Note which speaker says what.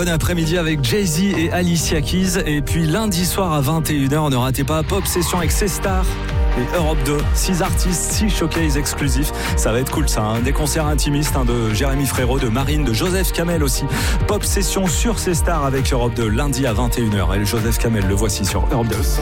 Speaker 1: Bon après-midi avec Jay-Z et Alicia Keys. Et puis lundi soir à 21h, ne ratez pas Pop Session avec C-Star et Europe 2. 6 artistes, 6 showcases exclusifs. Ça va être cool ça, Des concerts intimistes de Jérémy Frérot, de Marine, de Joseph Kamel aussi. Pop Session sur C-Star avec Europe 2 lundi à 21h. Et Joseph Kamel, le voici sur Europe 2.